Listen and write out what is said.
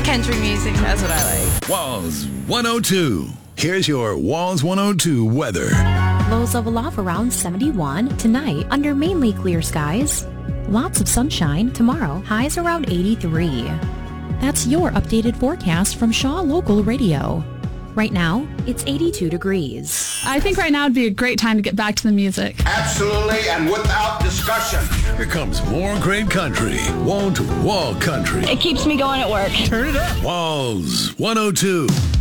country music. That's what I like. Walls 102. Here's your Walls 102 weather. Lows level off around 71 tonight under mainly clear skies. Lots of sunshine tomorrow. Highs around 83. That's your updated forecast from Shaw Local Radio. Right now, it's 82 degrees. I think right now would be a great time to get back to the music. Absolutely and without discussion. Here comes more great country. Wall to wall country. It keeps me going at work. Turn it up. Walls 102.